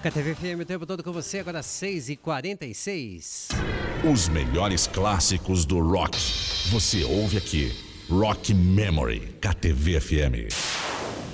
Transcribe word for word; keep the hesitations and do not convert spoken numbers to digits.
K T V F M o tempo todo com você, agora seis e quarenta e seis. Os melhores clássicos do rock. Você ouve aqui. Rock Memory, K T V F M.